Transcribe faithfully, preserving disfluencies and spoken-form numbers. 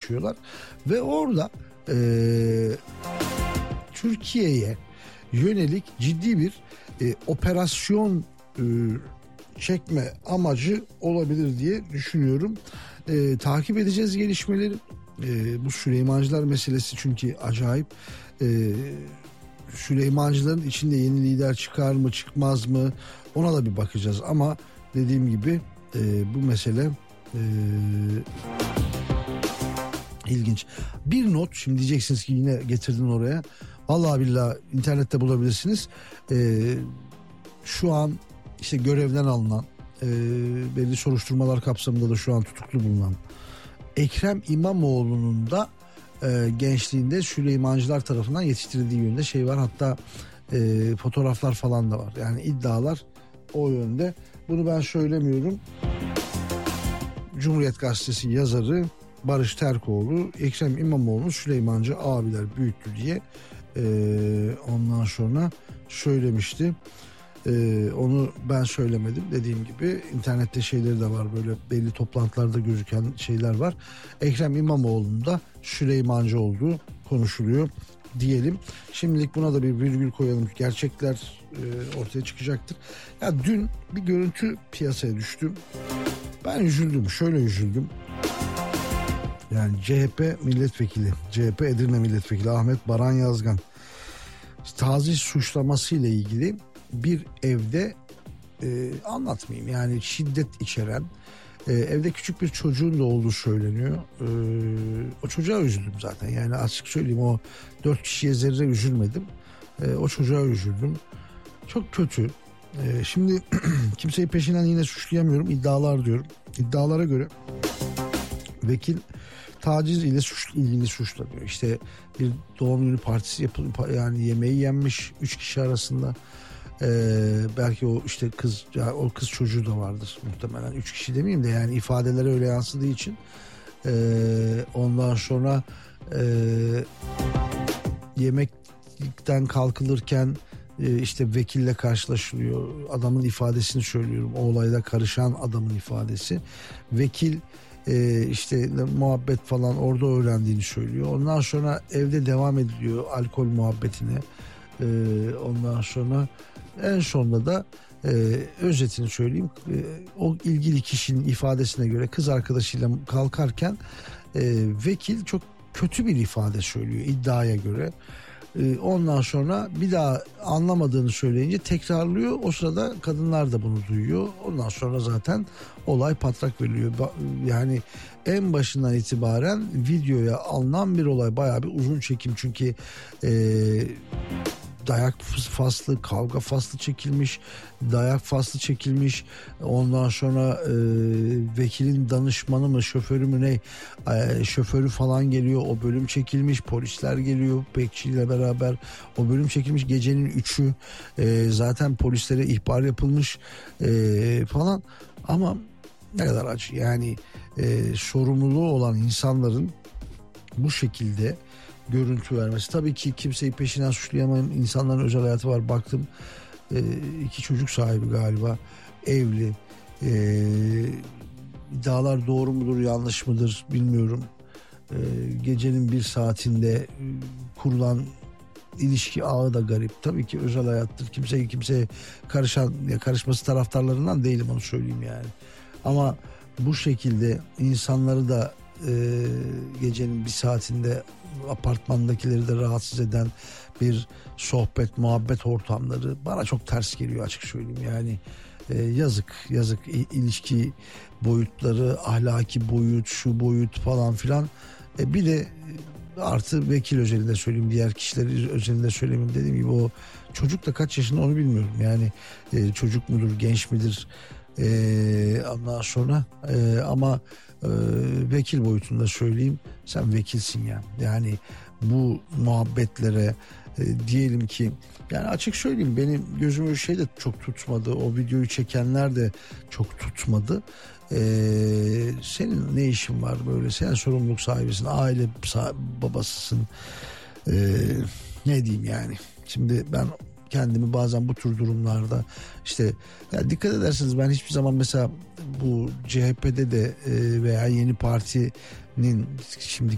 açıyorlar ve orada e, Türkiye'ye yönelik ciddi bir e, operasyon e, çekme amacı olabilir diye düşünüyorum. E, takip edeceğiz gelişmeleri. E, bu Süleymancılar meselesi çünkü acayip. E, Süleymancıların içinde yeni lider çıkar mı çıkmaz mı, ona da bir bakacağız. Ama dediğim gibi e, bu mesele e, ilginç. Bir not, şimdi diyeceksiniz ki yine getirdin oraya. Vallahi billahi internette bulabilirsiniz. E, şu an işte görevden alınan, e, belli soruşturmalar kapsamında da şu an tutuklu bulunan Ekrem İmamoğlu'nun da e, gençliğinde Süleymancılar tarafından yetiştirildiği yönünde şey var. Hatta e, fotoğraflar falan da var. Yani iddialar o yönde. Bunu ben söylemiyorum. Cumhuriyet Gazetesi yazarı Barış Terkoğlu, Ekrem İmamoğlu'nu Süleymancı abiler büyüttü diye e, ondan sonra söylemişti. Ee, onu ben söylemedim, dediğim gibi internette şeyleri de var, böyle belli toplantılarda gözüken şeyler var. Ekrem İmamoğlu'nun da Süleymancı olduğu konuşuluyor diyelim. Şimdilik buna da bir virgül koyalım, gerçekler e, ortaya çıkacaktır. Ya dün bir görüntü piyasaya düştü, ben üzüldüm, şöyle üzüldüm. Yani C H P milletvekili, C H P Edirne milletvekili Ahmet Baran Yazgan taciz suçlaması ile ilgili bir evde e, anlatmayayım yani şiddet içeren, e, evde küçük bir çocuğun da olduğu söyleniyor. E, o çocuğa üzüldüm zaten, yani açık söyleyeyim, o dört kişiye zerre üzülmedim. E, o çocuğa üzüldüm. Çok kötü. E, şimdi kimseyi peşinden yine suçlayamıyorum, iddialar diyorum. İddialara göre vekil taciz ile suç, ilgili suçlanıyor. İşte bir doğum günü partisi yapılıyor, yani yemeği yenmiş üç kişi arasında. Ee, belki o işte kız, yani o kız çocuğu da vardır muhtemelen, üç kişi demeyeyim de yani ifadelere öyle yansıdığı için. Ee, ondan sonra e, yemekten kalkılırken e, işte vekille karşılaşılıyor, adamın ifadesini söylüyorum, o olayda karışan adamın ifadesi. Vekil e, işte muhabbet falan orada öğrendiğini söylüyor. Ondan sonra evde devam ediliyor alkol muhabbetine. Ee, ondan sonra en sonunda da e, özetini söyleyeyim, e, o ilgili kişinin ifadesine göre kız arkadaşıyla kalkarken e, vekil çok kötü bir ifade söylüyor iddiaya göre. E, ondan sonra bir daha anlamadığını söyleyince tekrarlıyor. O sırada kadınlar da bunu duyuyor. Ondan sonra zaten olay patlak veriliyor. Yani en başından itibaren videoya alınan bir olay, bayağı bir uzun çekim çünkü e, dayak faslı, kavga faslı çekilmiş, dayak faslı çekilmiş. Ondan sonra e, vekilin danışmanı mı, şoförü mü ne, e, şoförü falan geliyor, o bölüm çekilmiş, polisler geliyor bekçiyle beraber, o bölüm çekilmiş, gecenin üçü, e, zaten polislere ihbar yapılmış e, falan. Ama ne kadar acı yani, e, sorumluluğu olan insanların bu şekilde görüntü vermesi. Tabii ki kimseyi peşinden suçlayamayan insanların özel hayatı var. Baktım e, iki çocuk sahibi galiba, evli. E, iddialar doğru mudur yanlış mıdır bilmiyorum. E, gecenin bir saatinde e, kurulan ilişki ağı da garip. Tabii ki özel hayattır. Kimseye kimseye karışan, ya karışması taraftarlarından değilim, onu söyleyeyim yani. Ama bu şekilde insanları da e, gecenin bir saatinde apartmandakileri de rahatsız eden bir sohbet, muhabbet ortamları bana çok ters geliyor, açık söyleyeyim. Yani e, yazık, yazık. İ, ilişki boyutları, ahlaki boyut, şu boyut falan filan. E, bir de artı vekil özelinde söyleyeyim, diğer kişiler özelinde söyleyeyim, dediğim gibi o çocuk da kaç yaşında onu bilmiyorum. Yani e, çocuk mudur, genç midir? E, ondan sonra e, ama e, vekil boyutunda söyleyeyim, sen vekilsin ya. Yani bu muhabbetlere e, diyelim ki, yani açık söyleyeyim, benim gözümü şey de çok tutmadı, o videoyu çekenler de çok tutmadı. Ee, senin ne işin var böyle, sen sorumluluk sahibisin, aile sahibi, babasısın, ee, ne diyeyim yani. Şimdi ben kendimi bazen bu tür durumlarda işte, ya dikkat ederseniz ben hiçbir zaman mesela bu C H P'de de e, veya yeni partinin şimdi